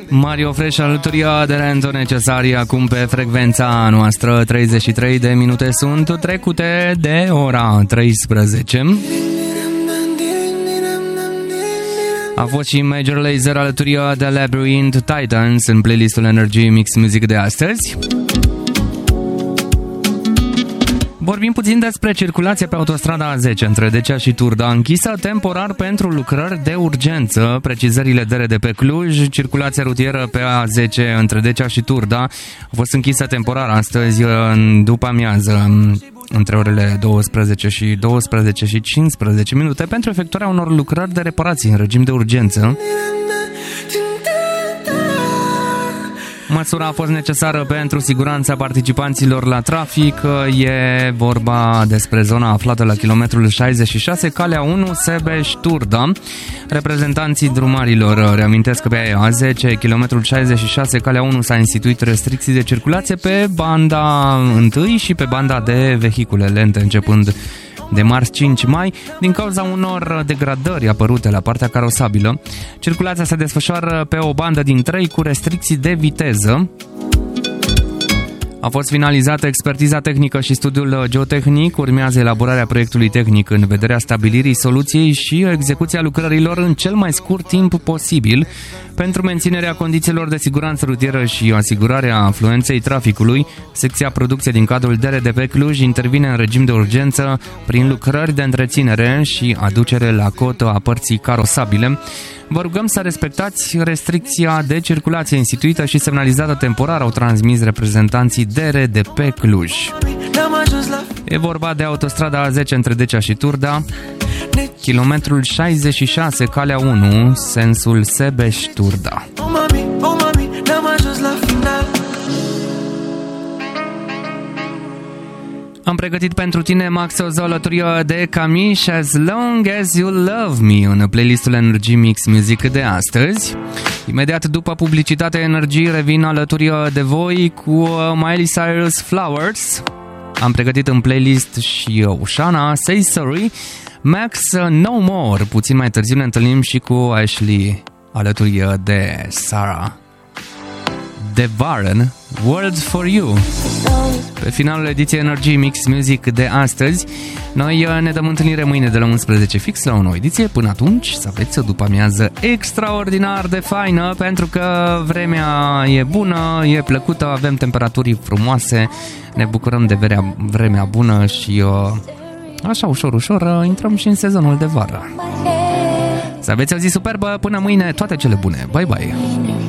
Mario Fresh alăturia de Rento Necesari acum pe frecvența noastră. 33 de minute sunt trecute de ora 13. A fost și Major Lazer alăturia de Labyrinth Titans în playlistul Energy Mix Music de astăzi. Vorbim puțin despre circulația pe autostrada A10 între Decea și Turda, închisă temporar pentru lucrări de urgență. Precizările DRDP Cluj, circulația rutieră pe A10 între Decea și Turda a fost închisă temporar astăzi după amiază între orele 12 și 12 și 15 minute pentru efectuarea unor lucrări de reparații în regim de urgență. Măsura a fost necesară pentru siguranța participanților la trafic. E vorba despre zona aflată la kilometrul 66, calea 1, Sebeș-Turda. Reprezentanții drumarilor reamintesc că pe A10, kilometrul 66, calea 1, s-a instituit restricții de circulație pe banda 1 și pe banda de vehicule lente, începând de marți 5 mai, din cauza unor degradări apărute la partea carosabilă. Circulația se desfășoară pe o bandă din 3 cu restricții de viteză. A fost finalizată expertiza tehnică și studiul geotehnic. Urmează elaborarea proiectului tehnic în vederea stabilirii soluției și execuția lucrărilor în cel mai scurt timp posibil pentru menținerea condițiilor de siguranță rutieră și asigurarea afluenței traficului. Secția producție din cadrul DRDP Cluj intervine în regim de urgență prin lucrări de întreținere și aducere la cotă a părții carosabile. Vă rugăm să respectați restricția de circulație instituită și semnalizată temporar, au transmis reprezentanții DRDP Cluj. E vorba de autostrada A10 între Decea și Turda, kilometrul 66, calea 1, sensul Sebeș-Turda. Am pregătit pentru tine, Max Ozo, alăturia de Camiș, As Long As You Love Me, în playlistul Energy Mix Music de astăzi. Imediat după publicitate, Energy revin alăturia de voi cu Miley Cyrus, Flowers. Am pregătit în playlist și Ushana, Say Sorry, Max, No More. Puțin mai târziu ne întâlnim și cu Ashley alăturia de Sarah de Varen, World For You. Pe finalul ediției Energy Mix Music de astăzi, noi ne dăm întâlnire mâine de la 11 fix la o nouă ediție. Până atunci, să aveți o după-amiază extraordinar de faină, pentru că vremea e bună, e plăcută, avem temperaturi frumoase, ne bucurăm de vremea bună și așa ușor, ușor intrăm și în sezonul de vară. Să aveți o zi superbă, până mâine, toate cele bune. Bye, bye!